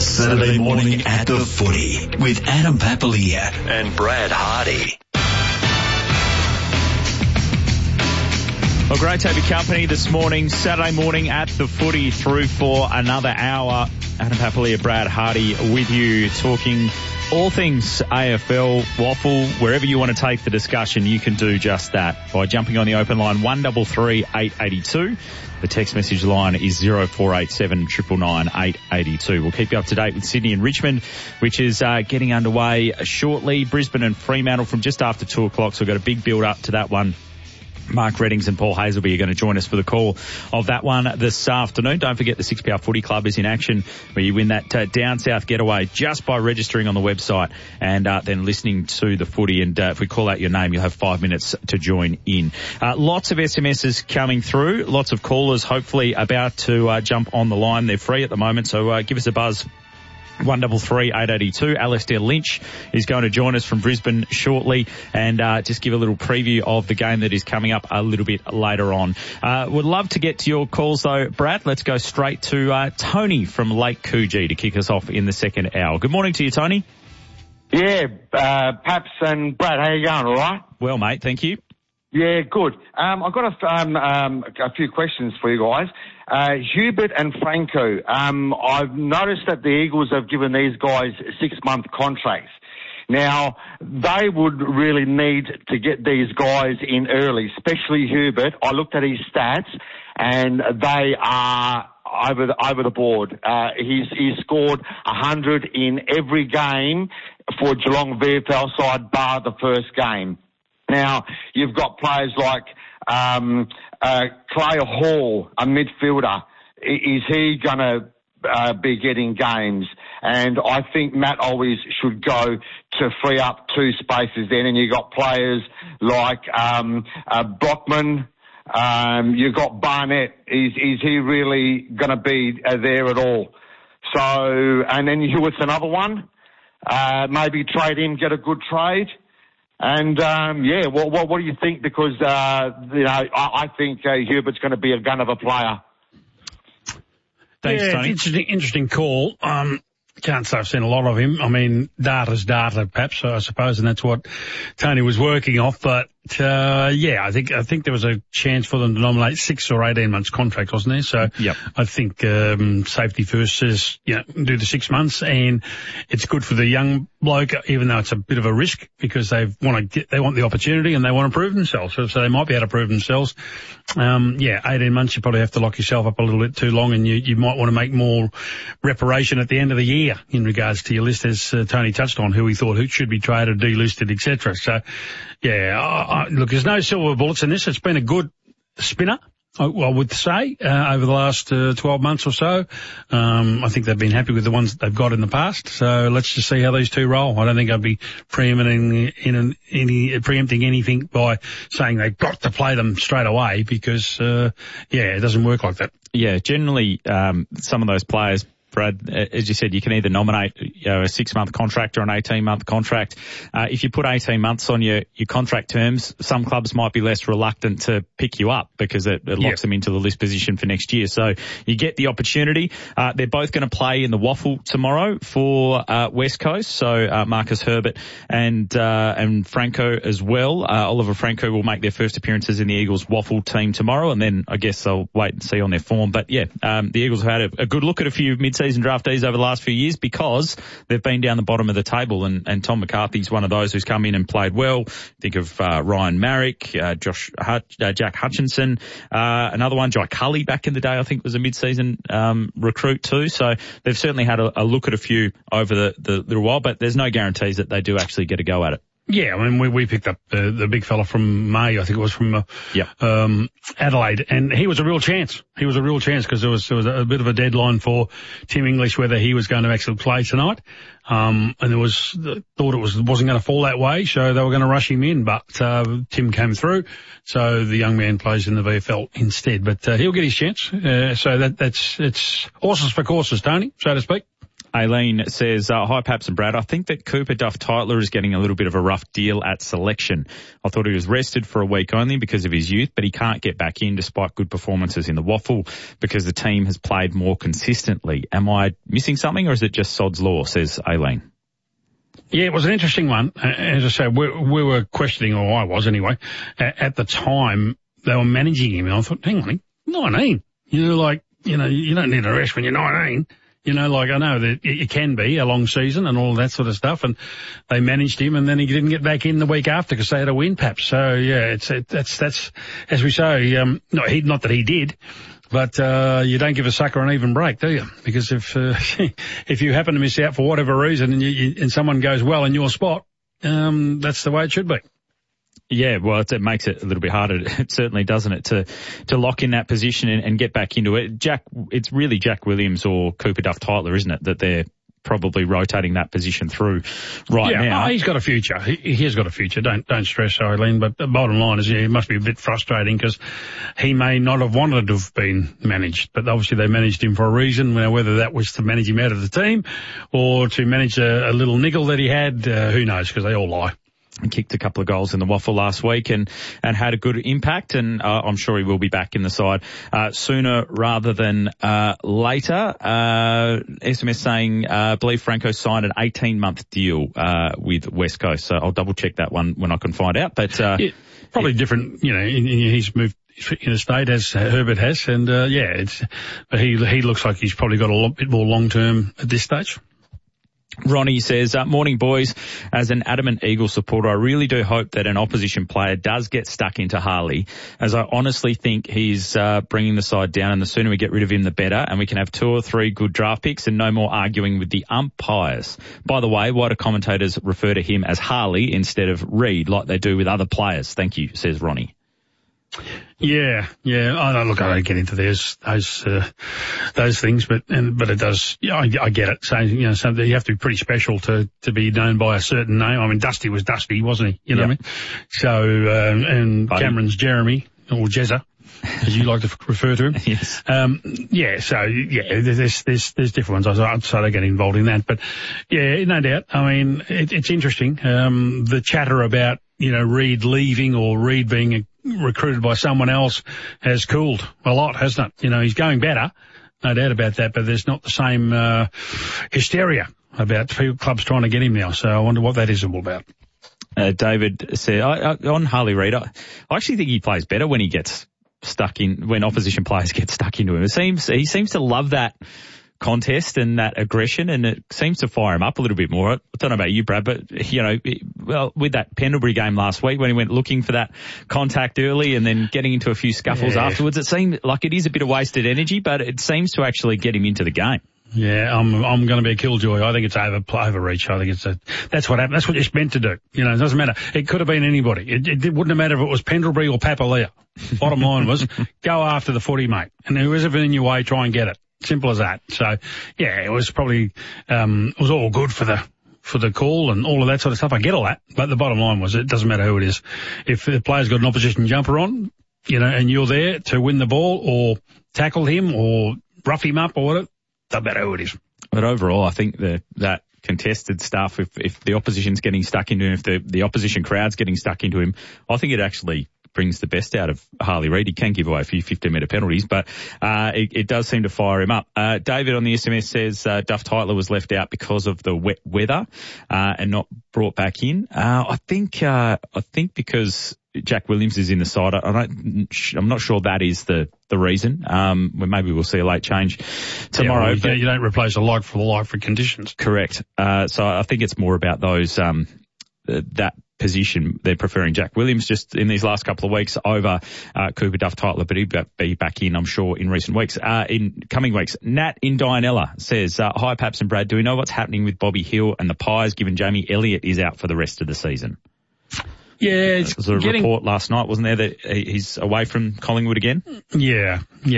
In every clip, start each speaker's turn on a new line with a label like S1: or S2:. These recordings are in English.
S1: Saturday morning at the Footy with Adam Papalia and Brad Hardy.
S2: Well, great to have your company this morning, Saturday morning at the Footy through for another hour. Adam Papalia, Brad Hardy with you, talking all things AFL, waffle, wherever you want to take the discussion, you can do just that by jumping on the open line 133 882. The text message line is 0487 999 882. We'll keep you up to date with Sydney and Richmond, which is getting underway shortly. Brisbane and Fremantle from just after 2 o'clock, so we've got a big build up to that one. Mark Reddings and Paul Hazelby are going to join us for the call of that one this afternoon. Don't forget the 6PR Footy Club is in action, where you win that down south getaway just by registering on the website and then listening to the footy. And if we call out your name, you'll have 5 minutes to join in. Lots of SMSs coming through, lots of callers hopefully about to jump on the line. They're free at the moment, so give us a buzz. 133 882. Alastair Lynch is going to join us from Brisbane shortly and just give a little preview of the game that is coming up a little bit later on. Would love to get to your calls though, Brad. Let's go straight to Tony from Lake Coogee to kick us off in the second hour. Good morning to you, Tony.
S3: Yeah, Paps and Brad, how you going, all right?
S2: Well, mate, thank you.
S3: Yeah, good. I've got a few questions for you guys. Hubert and Franco, I've noticed that the Eagles have given these guys 6-month contracts. Now, they would really need to get these guys in early, especially Hubert. I looked at his stats and they are over the board. He's scored 100 in every game for Geelong VFL side, bar the first game. Now, you've got players like Clay Hall, a midfielder. Is he going to be getting games? And I think Matt always should go to free up 2 spaces then. And you've got players like Brockman. You've got Barnett. Is he really going to be there at all? So, and then Hewitt's another one. Maybe trade him, get a good trade. And, what do you think? Because, I think Hubert's going to be a gun of a player.
S2: Thanks, Tony.
S4: Interesting call. Can't say I've seen a lot of him. I mean, data's data, perhaps, I suppose, and that's what Tony was working off. But, I think there was a chance for them to nominate 6 or 18 months contract, wasn't there? So
S2: yep.
S4: I think, safety first says, do the 6 months, and it's good for the young bloke, even though it's a bit of a risk, because they want the opportunity and they want to prove themselves. So they might be able to prove themselves. 18 months, you probably have to lock yourself up a little bit too long, and you might want to make more reparation at the end of the year in regards to your list, as Tony touched on, who he thought who should be traded, delisted, etc. So, look, there's no silver bullets in this. It's been a good spinner, I would say, over the last 12 months or so. I think they've been happy with the ones that they've got in the past. So let's just see how these two roll. I don't think I'd be preempting anything by saying they've got to play them straight away, because, it doesn't work like that.
S2: Yeah, generally, some of those players, Brad, as you said, you can either nominate a 6-month contract or an 18-month contract. If you put 18 months on your contract terms, some clubs might be less reluctant to pick you up because it locks them into the list position for next year. So you get the opportunity. They're both going to play in the waffle tomorrow for West Coast. So Marcus Herbert and Franco as well. Oliver Franco will make their first appearances in the Eagles waffle team tomorrow, and then I guess they'll wait and see on their form. But the Eagles have had a good look at a few mid-season draftees over the last few years because they've been down the bottom of the table, and Tom McCarthy's one of those who's come in and played well. Think of Ryan Marrick, Jack Hutchinson, another one, Jai Cully back in the day, I think was a mid-season recruit too. So they've certainly had a look at a few over the little while, but there's no guarantees that they do actually get a go at it.
S4: Yeah, I mean, we picked up the big fella from May, I think it was from Adelaide, and he was a real chance. He was a real chance because there was a bit of a deadline for Tim English whether he was going to actually play tonight. And there was thought it wasn't going to fall that way, so they were going to rush him in, but Tim came through, so the young man plays in the VFL instead. But he'll get his chance. So it's horses for courses, Tony, so to speak.
S2: Aileen says, hi, Paps and Brad. I think that Cooper Duff-Tytler is getting a little bit of a rough deal at selection. I thought he was rested for a week only because of his youth, but he can't get back in despite good performances in the Waffle because the team has played more consistently. Am I missing something, or is it just sod's law, says Aileen?
S4: Yeah, it was an interesting one. As I said, we were questioning, or I was anyway, at the time they were managing him. And I thought, hang on, 19. You don't need a rest when you're 19. I know that it can be a long season and all that sort of stuff, and they managed him, and then he didn't get back in the week after because they had a win, perhaps. So yeah, that's as we say, not that he did, but you don't give a sucker an even break, do you? Because if you happen to miss out for whatever reason and someone goes well in your spot, that's the way it should be.
S2: Yeah, well, it makes it a little bit harder. It certainly doesn't it to lock in that position and get back into it. It's really Jack Williams or Cooper Duff-Tytler, isn't it, that they're probably rotating that position through now.
S4: Oh, he's got a future. He has got a future. Don't stress, Eileen. But the bottom line is, it must be a bit frustrating because he may not have wanted to have been managed, but obviously they managed him for a reason. Whether that was to manage him out of the team or to manage a little niggle that he had, who knows? Because they all lie.
S2: And kicked a couple of goals in the Waffle last week and had a good impact, and I'm sure he will be back in the side sooner rather than later. SMS saying, believe Franco signed an 18-month deal with West Coast, so I'll double-check that one when I can find out. But
S4: probably different, he's moved in a state as Herbert has, and but he looks like he's probably got a bit more long-term at this stage.
S2: Ronnie says, morning boys, as an adamant Eagle supporter, I really do hope that an opposition player does get stuck into Harley, as I honestly think he's bringing the side down, and the sooner we get rid of him, the better, and we can have 2 or 3 good draft picks and no more arguing with the umpires. By the way, why do commentators refer to him as Harley instead of Reed like they do with other players? Thank you, says Ronnie.
S4: Yeah. I don't get into those things, but it does. Yeah, I get it. So so you have to be pretty special to be known by a certain name. I mean, Dusty was Dusty, wasn't he? You know what I mean? So and Buddy. Cameron's Jeremy or Jezza, as you like to refer to him.
S2: Yes.
S4: There's different ones. So they get involved in that, but yeah, no doubt. I mean, it's interesting. The chatter about Reed leaving or Reed being recruited by someone else has cooled a lot, hasn't it? He's going better, no doubt about that, but there's not the same hysteria about clubs trying to get him now. So I wonder what that is all about.
S2: David said, on Harley Reid, I actually think he plays better when he gets stuck in, when opposition players get stuck into him. He seems to love that contest and that aggression, and it seems to fire him up a little bit more. I don't know about you, Brad, but with that Pendlebury game last week when he went looking for that contact early and then getting into a few scuffles afterwards, it seemed like it is a bit of wasted energy, but it seems to actually get him into the game.
S4: Yeah, I'm going to be a killjoy. I think it's overreach. I think that's what happened. That's what it's meant to do. It doesn't matter. It could have been anybody. It wouldn't have mattered if it was Pendlebury or Papalia. Bottom line was, go after the footy, mate. And whoever's in your way, try and get it. Simple as that. So, yeah, it was probably, it was all good for the call and all of that sort of stuff. I get all that. But the bottom line was, it doesn't matter who it is. If the player's got an opposition jumper on, and you're there to win the ball or tackle him or rough him up or whatever, doesn't matter who it is.
S2: But overall, I think that contested stuff, if the opposition's getting stuck into him, if the opposition crowd's getting stuck into him, I think it actually brings the best out of Harley Reid. He can give away a few 15-metre penalties, but it does seem to fire him up. David on the SMS says Duff-Tytler was left out because of the wet weather and not brought back in. I think because Jack Williams is in the side. I'm not sure that is the reason. Maybe we'll see a late change tomorrow.
S4: Yeah, you don't replace a like for the like for conditions.
S2: Correct. So I think it's more about those that position. They're preferring Jack Williams just in these last couple of weeks over Cooper Duff-Tytler, but he'll be back in, I'm sure, in recent weeks. In coming weeks, Nat in Dianella says, hi, Paps and Brad. Do we know what's happening with Bobby Hill and the Pies, given Jamie Elliott is out for the rest of the season?
S4: Yeah,
S2: there was a report last night, wasn't there, that he's away from Collingwood again?
S4: Yeah.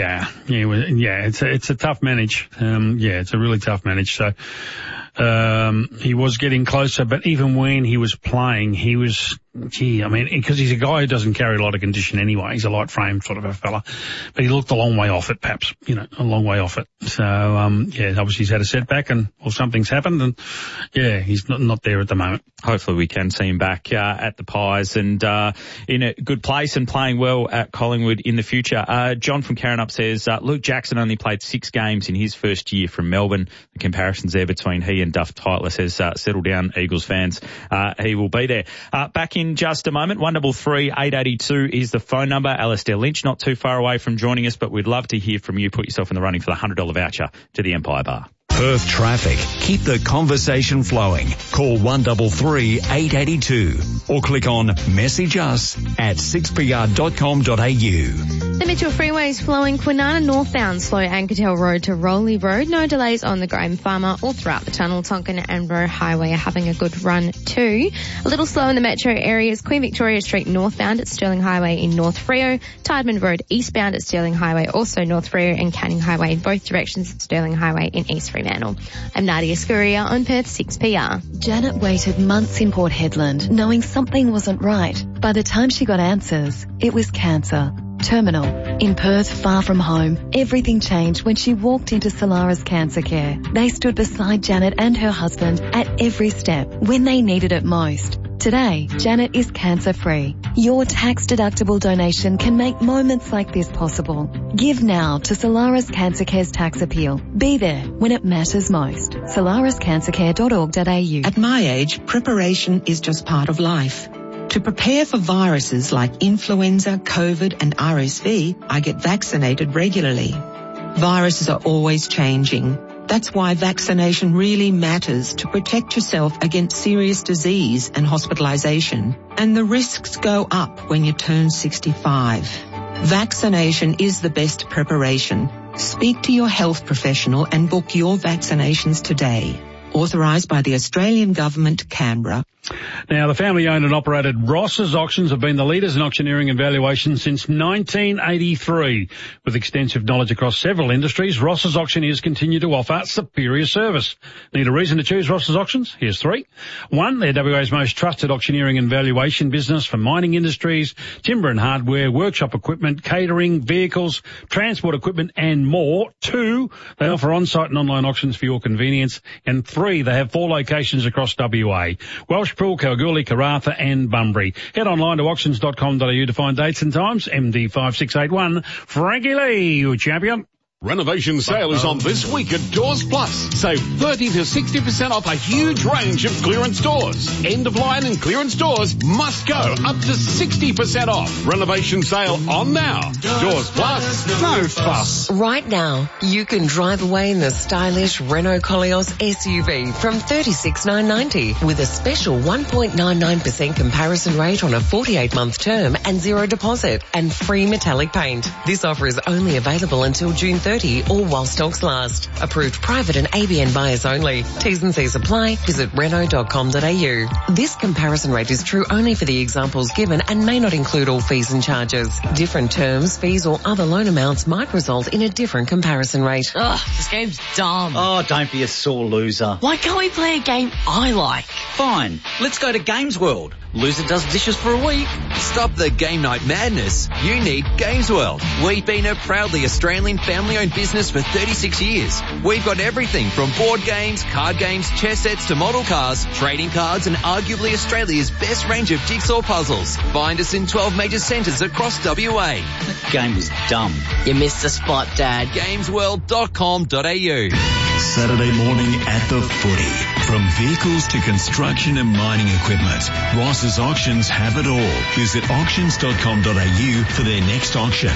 S4: It's a tough manage. It's a really tough manage. So, he was getting closer, but even when he was playing, he was gee, I mean, because he's a guy who doesn't carry a lot of condition anyway. He's a light frame sort of a fella. But he looked a long way off it, perhaps, a long way off it. So, obviously he's had a setback or something's happened and, he's not there at the moment.
S2: Hopefully we can see him back at the Pies and in a good place and playing well at Collingwood in the future. John from Karrinyup says, Luke Jackson only played 6 games in his first year from Melbourne. The comparisons there between he and Duff Tytler says, settle down, Eagles fans. He will be there. Back in just a moment. 133 882 is the phone number. Alistair Lynch not too far away from joining us, but we'd love to hear from you. Put yourself in the running for the $100 voucher to the Empire Bar.
S1: Perth traffic. Keep the conversation flowing. Call 133 882 or click on message us at 6pr.com.au.
S5: The Mitchell Freeway is flowing Kwinana northbound, slow Ankertel Road to Rowley Road. No delays on the Graham Farmer all throughout the tunnel. Tonkin and Roe Highway are having a good run too. A little slow in the metro areas. Queen Victoria Street northbound at Stirling Highway in North Freo. Tideman Road eastbound at Stirling Highway, also North Freo, and Canning Highway in both directions at Stirling Highway in East Fremantle. I'm Nadia Scuria on Perth 6PR.
S6: Janet waited months in Port Hedland knowing something wasn't right. By the time she got answers, it was cancer. Terminal. In Perth, far from home, everything changed when she walked into Solara's Cancer Care. They stood beside Janet and her husband at every step when they needed it most. Today, Janet is cancer-free. Your tax-deductible donation can make moments like this possible. Give now to Solara's Cancer Care's tax appeal. Be there when it matters most. solarascancercare.org.au.
S7: At my age, preparation is just part of life. To prepare for viruses like influenza, COVID and RSV, I get vaccinated regularly. Viruses are always changing. That's why vaccination really matters to protect yourself against serious disease and hospitalization. And the risks go up when you turn 65. Vaccination is the best preparation. Speak to your health professional and book your vaccinations today. Authorised by the Australian Government, Canberra.
S4: Now, the family-owned and operated Ross's Auctions have been the leaders in auctioneering and valuation since 1983. With extensive knowledge across several industries, Ross's Auctioneers continue to offer superior service. Need a reason to choose Ross's Auctions? Here's 3. 1, they're WA's most trusted auctioneering and valuation business for mining industries, timber and hardware, workshop equipment, catering, vehicles, transport equipment and more. 2, they offer on-site and online auctions for your convenience. And 3, they have 4 locations across WA. Welshpool, Kalgoorlie, Karratha and Bunbury. Head online to auctions.com.au to find dates and times. MD5681. Frankie Lee, your champion.
S8: Renovation sale is on this week at Doors Plus. Save 30 to 60% off a huge range of clearance doors. End of line and clearance doors must go up to 60% off. Renovation sale on now. Doors Plus. No fuss.
S9: Right now, you can drive away in the stylish Renault Koleos SUV from $36,990 with a special 1.99% comparison rate on a 48-month term and 0 deposit and free metallic paint. This offer is only available until June 30 or while stocks last. Approved private and ABN buyers only. T's and C's apply. Visit Renault.com.au. This comparison rate is true only for the examples given and may not include all fees and charges. Different terms, fees or other loan amounts might result in a different comparison rate.
S10: Ugh, this game's dumb.
S11: Oh, don't be a sore loser.
S10: Why can't we play a game I like?
S11: Fine, let's go to Games World. Loser does dishes for a week.
S12: Stop the game night madness. You need Games World. We've been a proudly Australian family-owned business for 36 years. We've got everything from board games, card games, chess sets to model cars, trading cards and arguably Australia's best range of jigsaw puzzles. Find us in 12 major centres across WA.
S11: That game was dumb.
S10: You missed the spot, Dad.
S12: Gamesworld.com.au.
S1: Saturday morning at the Footy. From vehicles to construction and mining equipment, Ross's Auctions have it all. Visit auctions.com.au for their next auction.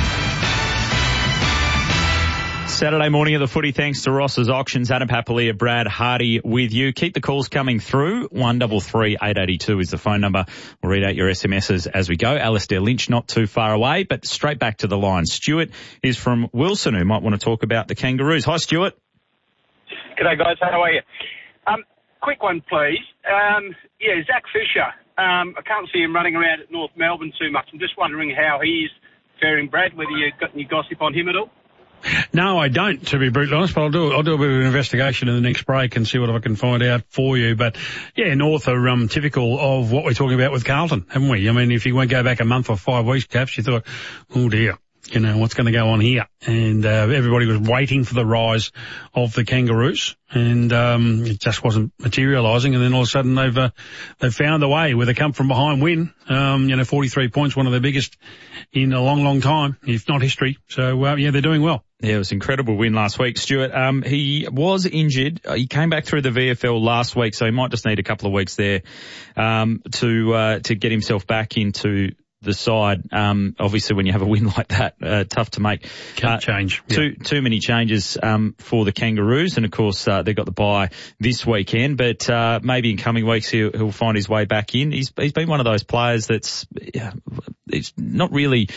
S2: Saturday morning at the Footy, thanks to Ross's Auctions. Adam Papalia, Brad Hardy with you. Keep the calls coming through. 133 882 is the phone number. We'll read out your SMSs as we go. Alistair Lynch not too far away, but straight back to the line. Stuart is from Wilson, who might want to talk about the Kangaroos. Hi, Stuart.
S13: G'day, guys. How are you? Quick one, please. Zach Fisher. I can't see him running around at North Melbourne too much. I'm just wondering how he's faring, Brad, whether you've got any gossip on him at all.
S4: No, I don't, to be brutally honest, but I'll do a bit of an investigation in the next break and see what I can find out for you. But yeah, North are typical of what we're talking about with Carlton, haven't we? I mean, if you went go back a month or 5 weeks, perhaps you thought, oh dear, what's going to go on here? And everybody was waiting for the rise of the Kangaroos, and it just wasn't materialising. And then all of a sudden they've found a way with a come from behind win. 43 points, one of the biggest in a long, long time, if not history. So they're doing well.
S2: Yeah, it was an incredible win last week, Stuart. He was injured. He came back through the VFL last week, so he might just need a couple of weeks there to get himself back into the side. Obviously, when you have a win like that, tough to make.
S4: Can't change.
S2: Too many changes for the Kangaroos, and of course they've got the bye this weekend. But maybe in coming weeks he'll find his way back in. He's been one of those players that's it's not really.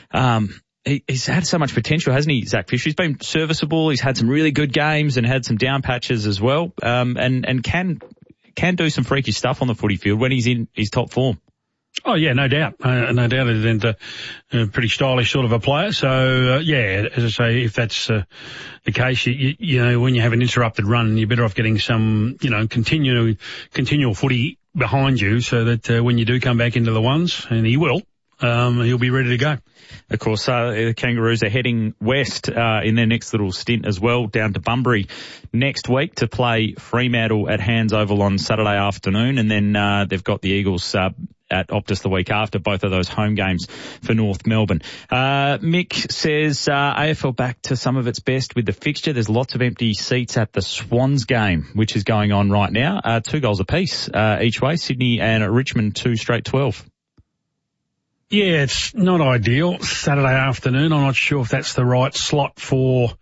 S2: He's had so much potential, hasn't he, Zach Fisher? He's been serviceable. He's had some really good games and had some down patches as well. And can do some freaky stuff on the footy field when he's in his top form.
S4: Oh yeah, no doubt. No doubt he's into a pretty stylish sort of a player. So, as I say, if that's the case, you when you have an interrupted run, you're better off getting some, continual footy behind you so that when you do come back into the ones, and he will, he'll be ready to go.
S2: Of course, the Kangaroos are heading west in their next little stint as well, down to Bunbury next week to play Fremantle at Hands Oval on Saturday afternoon, and then they've got the Eagles at Optus the week after, both of those home games for North Melbourne. Mick says AFL back to some of its best with the fixture. There's lots of empty seats at the Swans game, which is going on right now. 2 goals apiece each way, Sydney and Richmond 2 straight 12.
S4: Yeah, it's not ideal. Saturday afternoon. I'm not sure if that's the right slot for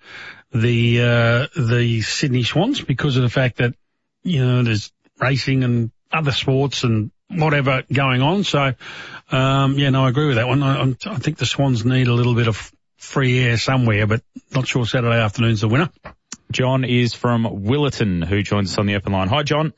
S4: the Sydney Swans because of the fact that, there's racing and other sports and whatever going on. So, I agree with that one. I think the Swans need a little bit of free air somewhere, but not sure Saturday afternoon's the winner.
S2: John is from Willetton, who joins us on the open line. Hi, John.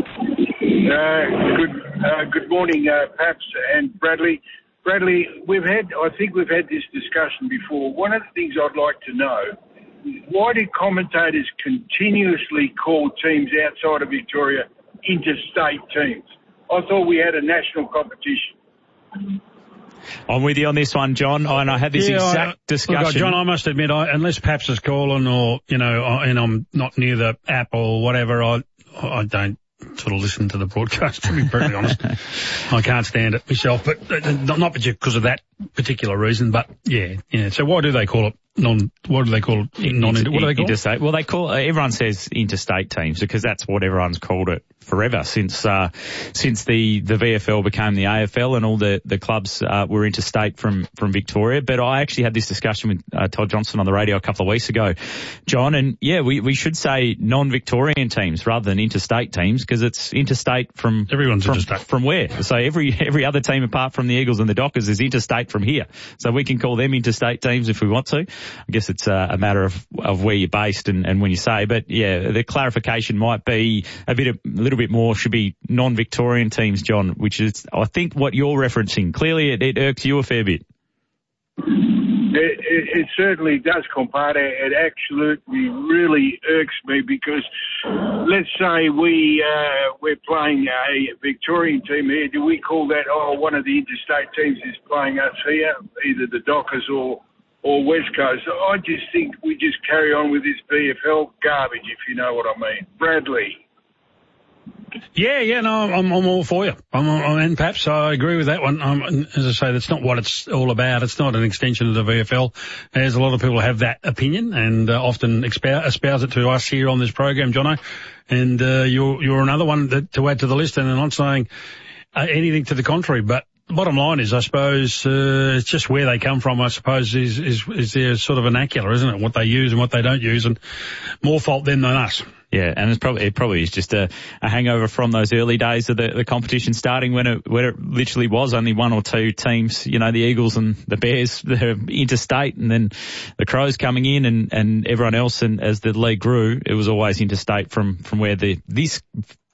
S14: Good morning, Paps and Bradley. Bradley, I think we've had this discussion before. One of the things I'd like to know, why do commentators continuously call teams outside of Victoria interstate teams? I thought we had a national competition.
S2: I'm with you on this one, John, and I had this exact discussion.
S4: Look, John, I must admit, unless Paps is calling or, and I'm not near the app or whatever, I don't sort of listen to the broadcast, to be brutally honest. I can't stand it myself, but not because of that particular reason, but yeah. So why do they call it
S2: interstate? Well, everyone says interstate teams because that's what everyone's called it forever since the VFL became the AFL and all the clubs were interstate from Victoria. But I actually had this discussion with Todd Johnson on the radio a couple of weeks ago, John, and we should say non-Victorian teams rather than interstate teams because it's interstate from
S4: everyone's interstate.
S2: From where? So every other team apart from the Eagles and the Dockers is interstate from here. So we can call them interstate teams if we want to. I guess it's a matter of where you're based and when you say, but yeah, the clarification might be a little bit more should be non-Victorian teams, John, which is, I think, what you're referencing. Clearly it irks you a fair bit.
S14: It certainly does, compadre. It absolutely really irks me because let's say we're playing a Victorian team here. Do we call that, one of the interstate teams is playing us here, either the Dockers or West Coast? I just think we just carry on with this VFL garbage, if you know what I mean. Bradley.
S4: Yeah, no, I'm all for you. And perhaps I agree with that one. As I say, that's not what it's all about. It's not an extension of the VFL. As a lot of people have that opinion and often espouse it to us here on this program, Jono. And you're another one to add to the list, and I'm not saying anything to the contrary, but bottom line is, I suppose, it's just where they come from, I suppose, is their sort of vernacular, isn't it? What they use and what they don't use, and more fault them than us.
S2: Yeah, and it probably is just a hangover from those early days of the competition starting when it literally was only one or two teams, the Eagles and the Bears, the interstate, and then the Crows coming in and everyone else. And as the league grew, it was always interstate from where this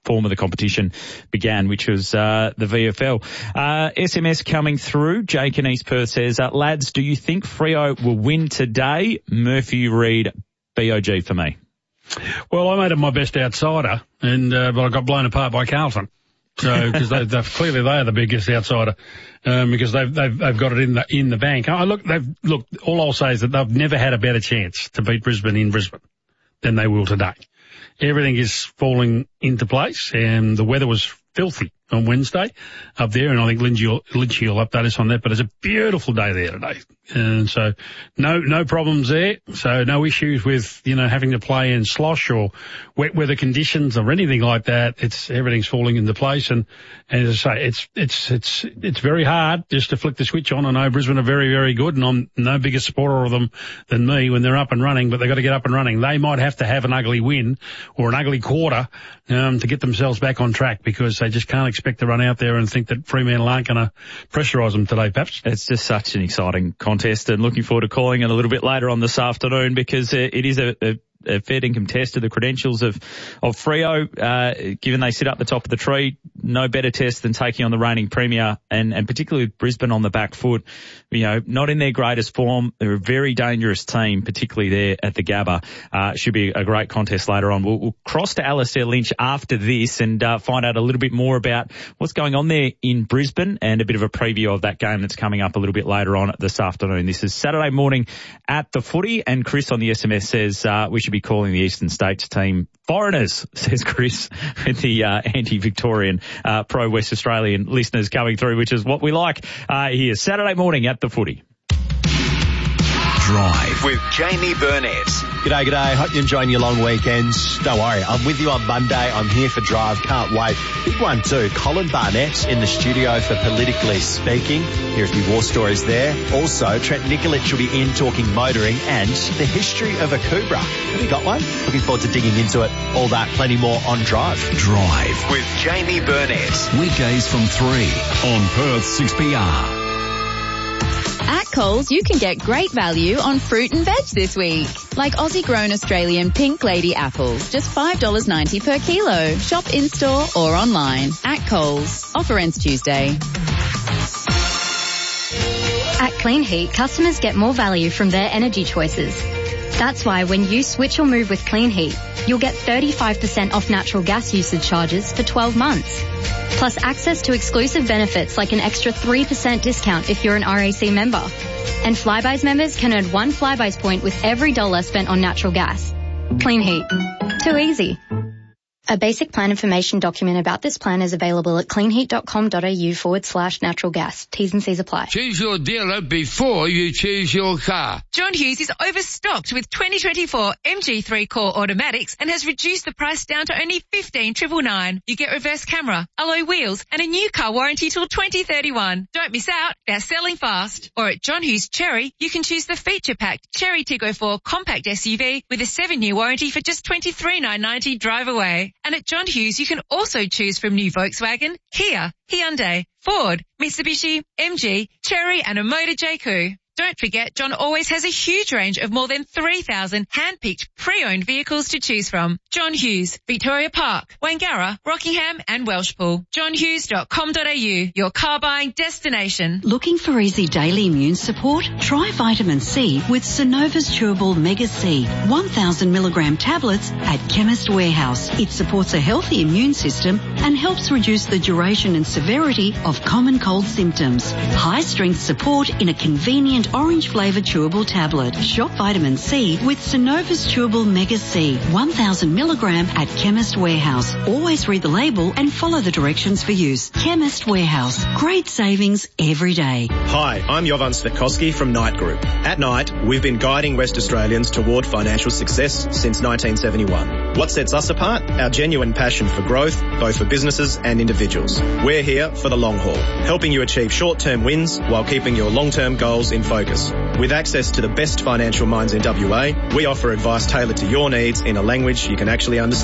S2: form of the competition began, which was the VFL. SMS coming through. Jake in East Perth says, lads, do you think Freo will win today? Murphy Reid, BOG for me.
S4: Well, I made it my best outsider, but I got blown apart by Carlton. So, because clearly they are the biggest outsider, because they've got it in the bank. All I'll say is that they've never had a better chance to beat Brisbane in Brisbane than they will today. Everything is falling into place, and the weather was filthy on Wednesday up there, and I think Lynchy will update us on that, but it's a beautiful day there today. And so no problems there. So no issues with, having to play in slosh or wet weather conditions or anything like that. Everything's falling into place. And as I say, it's very hard just to flick the switch on. I know Brisbane are very, very good, and I'm no bigger supporter of them than me when they're up and running, but they've got to get up and running. They might have to have an ugly win or an ugly quarter, to get themselves back on track, because they just can't expect to run out there and think that Fremantle aren't going to pressurise them today, perhaps.
S2: It's just such an exciting contest, and looking forward to calling it a little bit later on this afternoon, because it is a fair income test of the credentials of Freo, given they sit up the top of the tree. No better test than taking on the reigning premier, and particularly with Brisbane on the back foot, not in their greatest form. They're a very dangerous team, particularly there at the Gabba. Should be a great contest later on. We'll cross to Alastair Lynch after this and find out a little bit more about what's going on there in Brisbane, and a bit of a preview of that game that's coming up a little bit later on this afternoon. This is Saturday morning at the footy, and Chris on the SMS says we should be calling the Eastern States team foreigners, says Chris, with the anti-Victorian pro-West Australian listeners coming through, which is what we like here. Saturday morning at the footy.
S1: Drive
S15: with Jamie Burnett.
S16: G'day. Hope you're enjoying your long weekends. Don't worry, I'm with you on Monday. I'm here for Drive. Can't wait. Big one too. Colin Barnett in the studio for Politically Speaking. Hear a few war stories there. Also, Trent Nikolic will be in talking motoring and the history of a Cobra. Have you got one? Looking forward to digging into it. All that, plenty more on Drive.
S1: Drive
S15: with Jamie Burnett.
S1: Weekdays from 3 on Perth 6PR.
S17: At Coles, you can get great value on fruit and veg this week. Like Aussie-grown Australian Pink Lady apples, just $5.90 per kilo. Shop in-store or online. At Coles. Offer ends Tuesday.
S18: At Clean Heat, customers get more value from their energy choices. That's why when you switch or move with Clean Heat, you'll get 35% off natural gas usage charges for 12 months. Plus access to exclusive benefits like an extra 3% discount if you're an RAC member. And Flybuys members can earn 1 Flybuys point with every dollar spent on natural gas. Clean Heat. Too easy. A basic plan information document about this plan is available at cleanheat.com.au/natural gas. T's and C's apply.
S19: Choose your dealer before you choose your car.
S20: John Hughes is overstocked with 2024 MG3 Core automatics and has reduced the price down to only $15,999. You get reverse camera, alloy wheels, and a new car warranty till 2031. Don't miss out. They're selling fast. Or at John Hughes Cherry, you can choose the feature-packed Cherry Tiggo 4 compact SUV with a 7-year warranty for just $23,990 drive away. And at John Hughes, you can also choose from new Volkswagen, Kia, Hyundai, Ford, Mitsubishi, MG, Chery, and a Motor JQ. Don't forget, John always has a huge range of more than 3,000 hand-picked pre-owned vehicles to choose from. John Hughes, Victoria Park, Wangara, Rockingham and Welshpool. johnhughes.com.au, your car buying destination.
S21: Looking for easy daily immune support? Try vitamin C with Synova's Chewable Mega C, 1,000 milligram tablets at Chemist Warehouse. It supports a healthy immune system and helps reduce the duration and severity of common cold symptoms. High-strength support in a convenient orange-flavoured chewable tablet. Shop vitamin C with Synova's Chewable Mega C, 1,000 milligram at Chemist Warehouse. Always read the label and follow the directions for use. Chemist Warehouse. Great savings every day.
S22: Hi, I'm Jovan Svetkovsky from Knight Group. At Knight, we've been guiding West Australians toward financial success since 1971. What sets us apart? Our genuine passion for growth, both for businesses and individuals. We're here for the long haul, helping you achieve short-term wins while keeping your long-term goals in focus. With access to the best financial minds in WA, we offer advice tailored to your needs in a language you can actually understand.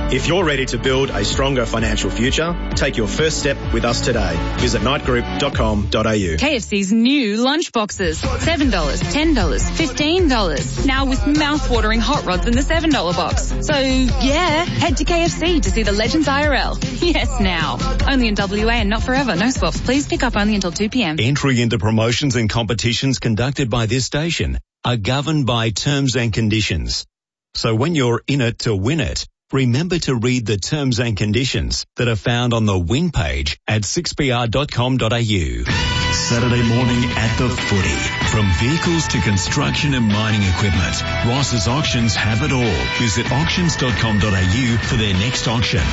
S22: If you're ready to build a stronger financial future, take your first step with us today. Visit knightgroup.com.au.
S3: KFC's new lunch boxes. $7, $10, $15. Now with mouth-watering hot rods in the $7 box. So, yeah, head to KFC to see the Legends IRL. Yes, now. Only in WA and not forever. No swaps. Please pick up only until 2 p.m.
S1: Entry into promotions and competitions conducted by this station are governed by terms and conditions. So when you're in it to win it, remember to read the terms and conditions that are found on the win page at 6pr.com.au. Saturday morning at the footy. From vehicles to construction and mining equipment, Ross's Auctions have it all. Visit auctions.com.au for their next auction.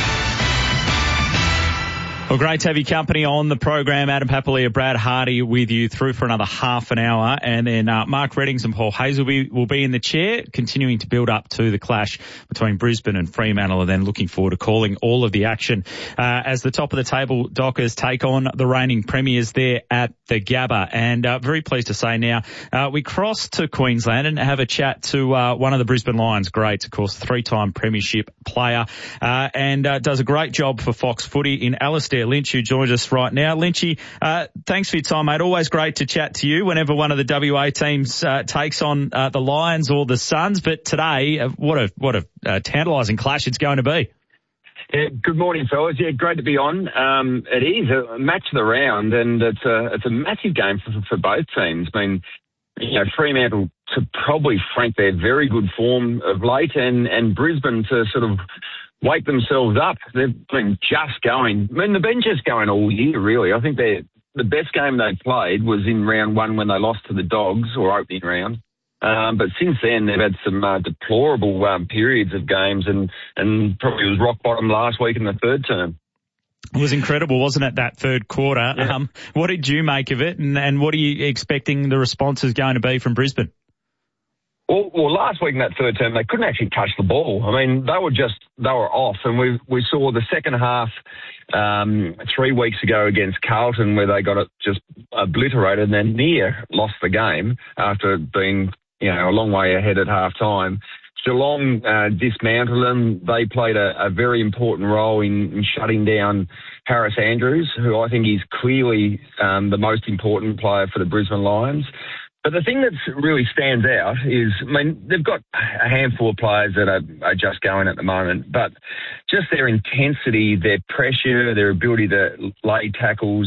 S2: Well, great to have your company on the program. Adam Papalia, Brad Hardy with you through for another half an hour. And then Mark Reddings and Paul Hazelby will be in the chair, continuing to build up to the clash between Brisbane and Fremantle, and then looking forward to calling all of the action as the top of the table Dockers take on the reigning premiers there at the Gabba. And very pleased to say now we cross to Queensland and have a chat to one of the Brisbane Lions greats, of course, three-time premiership player, and does a great job for Fox Footy in Alistair Lynch, who joins us right now. Lynchy, thanks for your time, mate. Always great to chat to you whenever one of the WA teams takes on the Lions or the Suns. But today, what a tantalising clash it's going to be.
S5: Yeah, good morning, fellas. Yeah, great to be on. It is a match of the round, and it's a massive game for both teams. I mean, Fremantle to probably frank their very good form of late, and Brisbane to sort of wake themselves up. They've been just going. I mean, they've been just going all year, really. I think the best game they played was in round one when they lost to the Dogs, or opening round. But since then, they've had some deplorable periods of games, and probably was rock bottom last week in the third term.
S2: It was incredible, wasn't it, that third quarter? Yeah. What did you make of it, and what are you expecting the response is going to be from Brisbane?
S5: Well, last week in that third term, they couldn't actually touch the ball. I mean, they were off, and we saw the second half 3 weeks ago against Carlton, where they got it just obliterated and then near lost the game after being, a long way ahead at half time. Geelong dismantled them. They played a very important role in shutting down Harris Andrews, who I think is clearly the most important player for the Brisbane Lions. But the thing that really stands out is, I mean, they've got a handful of players that are just going at the moment, but just their intensity, their pressure, their ability to lay tackles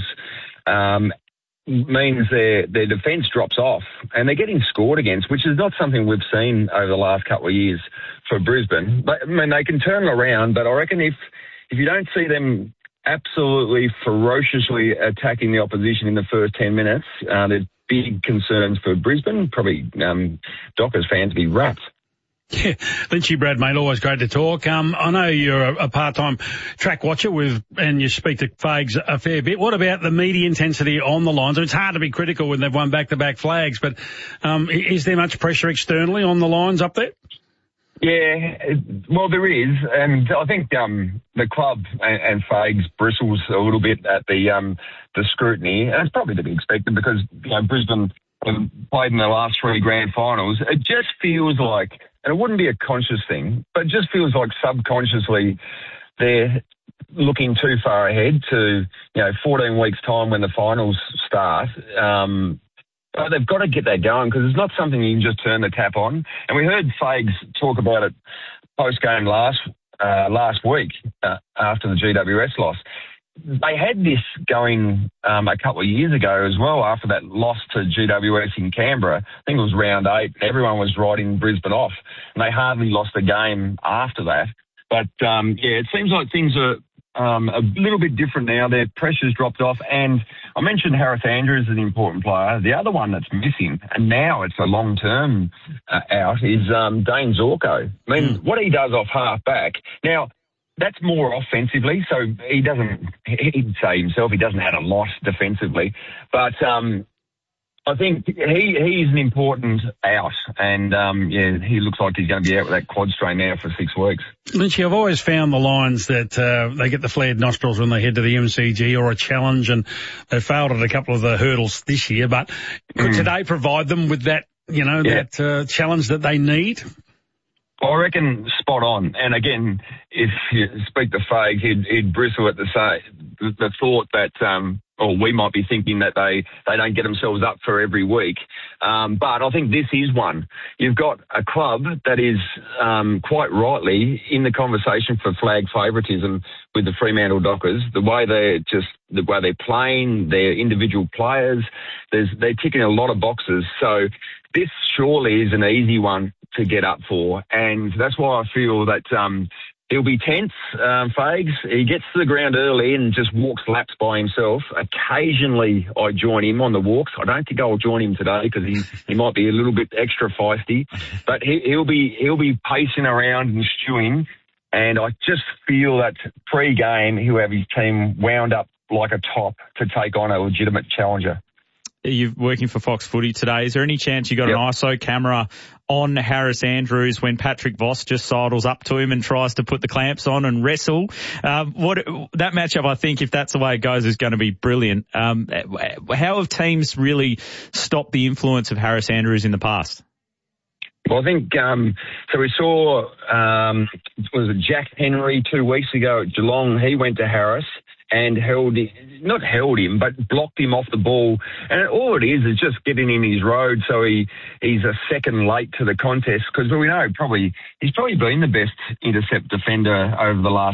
S5: means their defence drops off, and they're getting scored against, which is not something we've seen over the last couple of years for Brisbane. But, I mean, they can turn it around, but I reckon if you don't see them absolutely ferociously attacking the opposition in the first 10 minutes, there's big concerns for Brisbane, probably Dockers fans to be wrapped.
S4: Yeah, Lynchy, Brad, mate, always great to talk. I know you're a part-time track watcher and you speak to Fags a fair bit. What about the media intensity on the Lions? I mean, it's hard to be critical when they've won back-to-back flags, but is there much pressure externally on the Lions up there?
S5: Yeah, well, there is, and I think the club and Fags bristles a little bit at the scrutiny, and it's probably to be expected because Brisbane have played in the last three grand finals. It just feels like, and it wouldn't be a conscious thing, but it just feels like subconsciously they're looking too far ahead to 14 weeks' time when the finals start. But they've got to get that going because it's not something you can just turn the tap on. And we heard Fags talk about it post-game last week after the GWS loss. They had this going a couple of years ago as well after that loss to GWS in Canberra. I think it was round 8. Everyone was writing Brisbane off, and they hardly lost a game after that. But, it seems like things are a little bit different now. Their pressure's dropped off, and I mentioned Harris Andrews as an important player. The other one that's missing, and now it's a long-term out, is Dane Zorko. I mean, what he does off half-back. Now, that's more offensively, so he'd say himself he doesn't add a lot defensively. But I think he's an important out, and he looks like he's going to be out with that quad strain now for 6 weeks.
S4: Lynchy, I've always found the Lions that they get the flared nostrils when they head to the MCG or a challenge, and they failed at a couple of the hurdles this year. But could today provide them with that, that challenge that they need?
S5: I reckon spot on. And again, if you speak to Fags, he'd bristle at the thought that, or we might be thinking that they don't get themselves up for every week. But I think this is one. You've got a club that is quite rightly in the conversation for flag favouritism with the Fremantle Dockers. The way they're playing, their individual players, they're ticking a lot of boxes. So this surely is an easy one to get up for, and that's why I feel that he'll be tense, Fags. He gets to the ground early and just walks laps by himself. Occasionally I join him on the walks. I don't think I'll join him today because he might be a little bit extra feisty, but he'll be pacing around and stewing, and I just feel that pre-game he'll have his team wound up like a top to take on a legitimate challenger.
S2: You're working for Fox Footy today. Is there any chance you got an ISO camera on Harris Andrews when Patrick Voss just sidles up to him and tries to put the clamps on and wrestle? That matchup, I think, if that's the way it goes, is going to be brilliant. How have teams really stopped the influence of Harris Andrews in the past?
S5: Well, I think, so we saw, was it Jack Henry 2 weeks ago at Geelong? He went to Harris and not held him, but blocked him off the ball. And all it is just getting in his road so he's a second late to the contest, because we know he's probably been the best intercept defender over the last